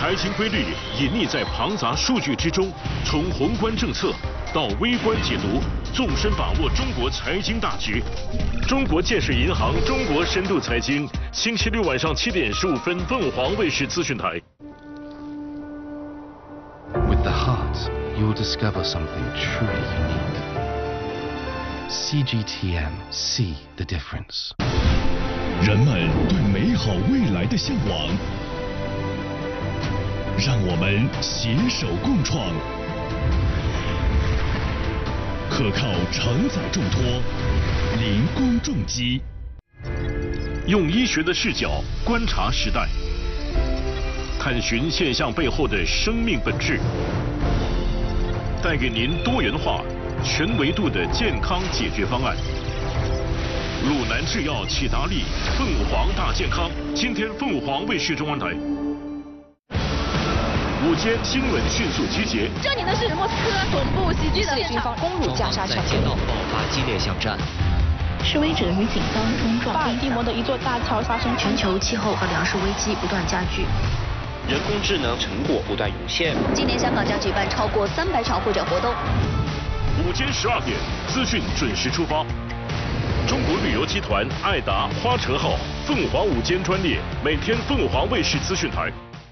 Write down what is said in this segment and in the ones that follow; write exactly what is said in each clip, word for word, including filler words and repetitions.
财经规律隐匿在庞杂数据之中，从宏观政策到微观解读，纵深把握中国财经大局。中国建设银行中国深度财经，星期六晚上七点十五分，凤凰卫视资讯台。 With the heart, you will discover something truly unique. C G T M, see the difference. 人们对美好未来的向往，让我们携手共创。可靠承载重托，零工重机。 用医学的视角观察时代，探寻现象背后的生命本质，带给您多元化、全维度的健康解决方案。鲁南制药启达利，凤凰大健康。今天凤凰卫视中文台。午间新闻迅速集结。 这里呢是莫斯科总部袭击的军方攻入加沙城， 街道爆发激烈巷战。 示威者与警方冲撞。 巴尔的摩的一座大桥发生全球气候和粮食危机不断加剧。 人工智能成果不断涌现。 今年香港将举办超过三百场会展活动。 午间十二点，资讯准时出发。中国旅游集团爱达花车号凤凰午间专列，每天凤凰卫视资讯台。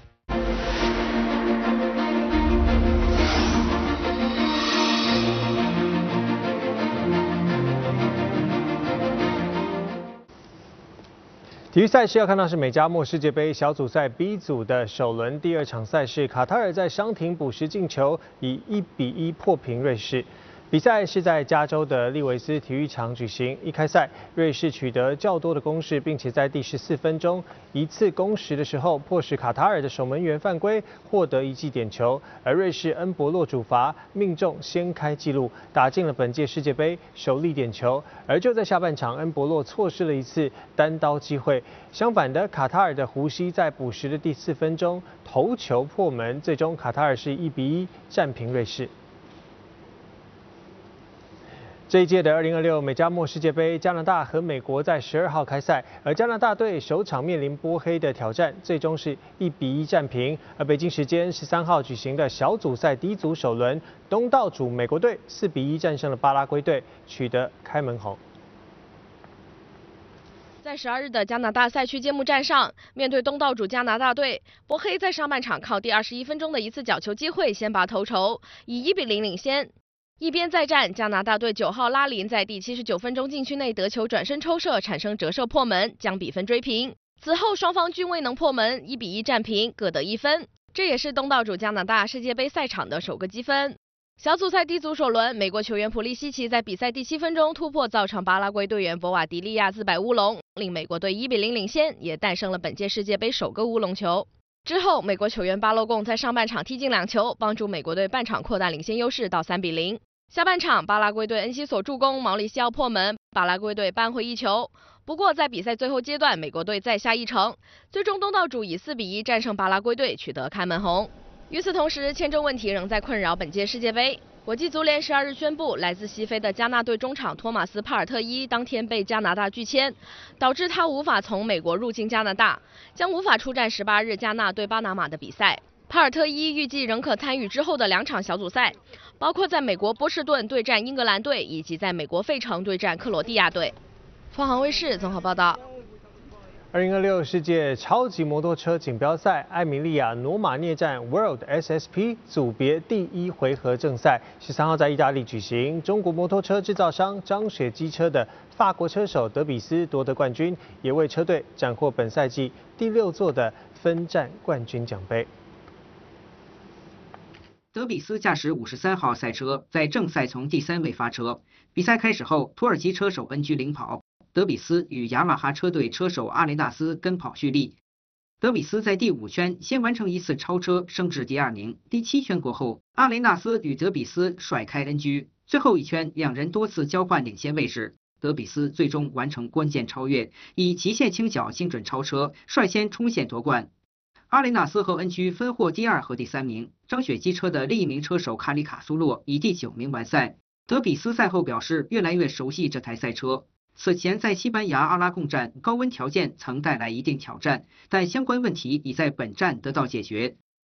体育赛事要看到是美加墨世界杯小组赛 B 组的首轮第二场赛事，卡塔尔在伤停补时进球，以一比一破平瑞士。比赛是在加州的利维斯体育场举行。一开赛，瑞士取得较多的攻势，并且在第十四分钟一次攻时的时候，迫使卡塔尔的守门员犯规，获得一记点球。而瑞士恩博洛主罚命中，先开纪录，打进了本届世界杯首粒点球。而就在下半场，恩博洛错失了一次单刀机会。相反的，卡塔尔的胡西在补时的第四分钟头球破门，最终卡塔尔是一比一战平瑞士。这一届的二零二六美加墨世界杯，加拿大和美国在十二号开赛，而加拿大队首场面临波黑的挑战，最终是一比一战平。而北京时间十三号举行的小组赛第一组首轮，东道主美国队四比一战胜了巴拉圭队，取得开门红。 在十二日的加拿大赛区揭幕战上，面对东道主加拿大队，波黑在上半场靠第二十一分钟的一次角球机会先拔头筹，以一比零领先。一边再战，加拿大队九号拉林在第七十九分钟禁区内得球转身抽射，产生折射破门，将比分追平。此后双方均未能破门，一比一战平，各得一分。这也是东道主加拿大世界杯赛场的首个积分。小组赛 D 组首轮，美国球员普利西奇在比赛第七分钟突破造成巴拉圭队员博瓦迪利亚自摆乌龙，令美国队一比零领先，也诞生了本届世界杯首个乌龙球。之后，美国球员巴洛贡在上半场踢进两球，帮助美国队半场扩大领先优势到三比零。下半场，巴拉圭队恩西索助攻，毛里西奥破门，巴拉圭队扳回一球。不过，在比赛最后阶段，美国队再下一城，最终东道主以四比一战胜巴拉圭队，取得开门红。与此同时，签证问题仍在困扰本届世界杯。国际足联十二日宣布，来自西非的加纳队中场托马斯·帕尔特伊当天被加拿大拒签，导致他无法从美国入境加拿大，将无法出战十八日加纳对巴拿马的比赛。帕尔特伊预计仍可参与之后的两场小组赛，包括在美国波士顿对战英格兰队，以及在美国费城对战克罗地亚队。凤凰卫视综合报道。 二零二六世界超级摩托车锦标赛艾米利亚罗马涅站 World S S P 组别第一回合正赛，十三号在意大利举行。中国摩托车制造商张雪机车的法国车手德比斯夺得冠军，也为车队斩获本赛季第六座的分站冠军奖杯。 德比斯驾驶五十三号赛车，在正赛从第三位发车。比赛开始后，土耳其车手恩居领跑。德比斯与雅马哈车队车手阿雷纳斯跟跑蓄力。德比斯在第五圈先完成一次超车，升至第二名。第七圈过后，阿雷纳斯与德比斯甩开恩居，最后一圈两人多次交换领先位置。德比斯最终完成关键超越，以极限倾角精准超车，率先冲线夺冠。阿雷纳斯和恩居分获第二和第三名。张雪机车的另一名车手卡里卡苏洛以第九名完赛。德比斯赛后表示，越来越熟悉这台赛车。此前在西班牙阿拉贡站，高温条件曾带来一定挑战，但相关问题已在本站得到解决。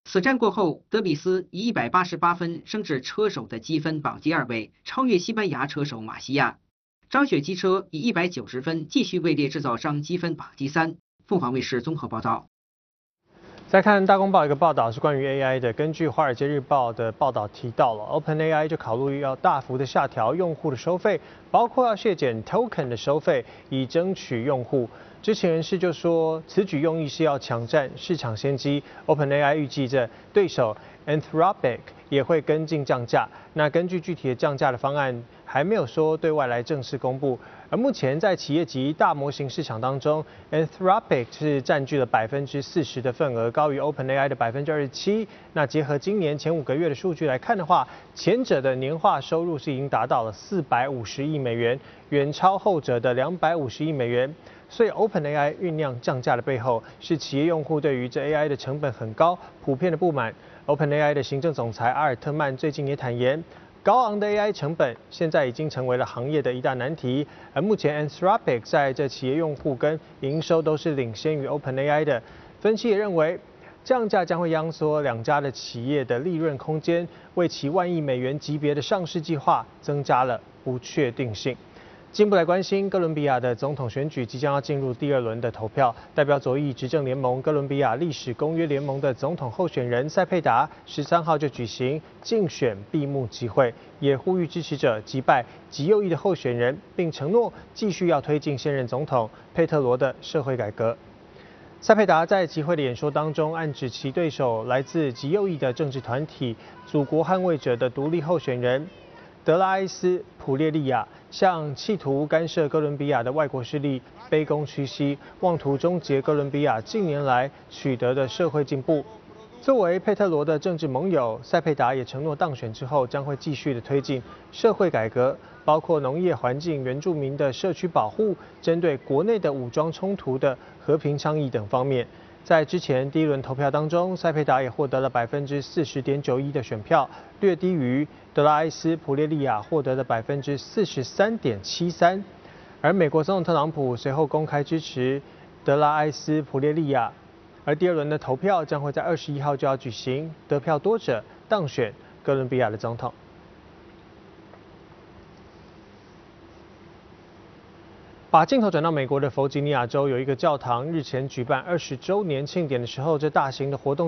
此战过后，德比斯以一百八十八分升至车手的积分榜第二位，超越西班牙车手马西亚。张雪机车以一百九十分继续位列制造商积分榜第三。凤凰卫视综合报道。 再看大公报一个报道是关于 A I 的，根据《华尔街日报》的报道提到了 ，OpenAI 就考虑要大幅的下调用户的收费，包括要削减 token 的收费，以争取用户。知情人士就说，此举用意是要抢占市场先机。OpenAI 预计着对手 Anthropic 也会跟进降价。那根据具体的降价的方案，还没有说对外来正式公布。而目前在企业级大模型市场当中 ，Anthropic 是占据了百分之四十的份额，高于 OpenAI 的百分之二十七。那结合今年前五个月的数据来看的话，前者的年化收入是已经达到了四百五十亿美元，远超后者的两百五十亿美元。所以 OpenAI 酝酿降价的背后，是企业用户对于这 A I 的成本很高，普遍的不满。OpenAI 的行政总裁阿尔特曼最近也坦言，高昂的 A I 成本现在已经成为了行业的一大难题。而目前 Anthropic 在这企业用户跟营收都是领先于 OpenAI 的。分析也认为，降价将会压缩两家的企业的利润空间，为其万亿美元级别的上市计划增加了不确定性。进一步来关心哥伦比亚的总统选举即将要进入第二轮的投票，代表左翼执政联盟哥伦比亚历史公约联盟的总统候选人塞佩达十三号就举行竞选闭幕集会，也呼吁支持者击败极右翼的候选人，并承诺继续要推进现任总统佩特罗的社会改革。塞佩达在集会的演说当中，暗指其对手来自极右翼的政治团体祖国捍卫者的独立候选人德拉埃斯普列利亚，向企图干涉哥伦比亚的外国势力卑躬屈膝，妄图终结哥伦比亚近年来取得的社会进步。作为佩特罗的政治盟友，塞佩达也承诺当选之后将会继续的推进社会改革，包括农业、环境、原住民的社区保护，针对国内的武装冲突的和平倡议等方面。在之前第一轮投票当中，塞佩达也获得了百分之四十点九一的选票，略低于德拉埃斯普列利亚获得的百分之四十三点七三。而美国总统特朗普随后公开支持德拉埃斯普列利亚，而第二轮的投票将会在二十一号就要举行，得票多者当选哥伦比亚的总统。把镜头转到美国的弗吉尼亚州，有一个教堂日前举办二十周年庆典的时候，这大型的活动